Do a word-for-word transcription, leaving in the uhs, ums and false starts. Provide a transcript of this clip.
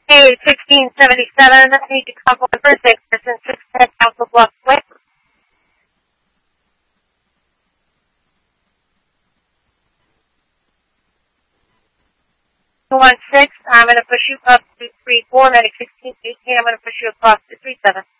Hey, sixteen seventy-seven, I need to call one for six, person six ten Alpha Bluff Way. One six, I'm going to push you up to three four, medic sixteen eighteen, I'm going to push you across to three seven.